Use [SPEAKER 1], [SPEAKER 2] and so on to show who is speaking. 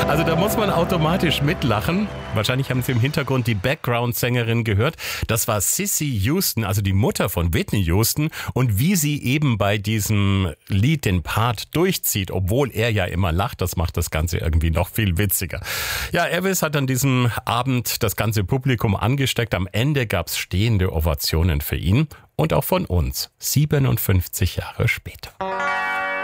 [SPEAKER 1] Also da muss man automatisch mitlachen. Wahrscheinlich haben Sie im Hintergrund die Background-Sängerin gehört. Das war Cissy Houston, also die Mutter von Whitney Houston. Und wie sie eben bei diesem Lied den Part durchzieht, obwohl er ja immer lacht, das macht das Ganze irgendwie noch viel witziger. Ja, Elvis hat an diesem Abend das ganze Publikum angesteckt. Am Ende gab's stehende Ovationen für ihn und auch von uns, 57 Jahre später.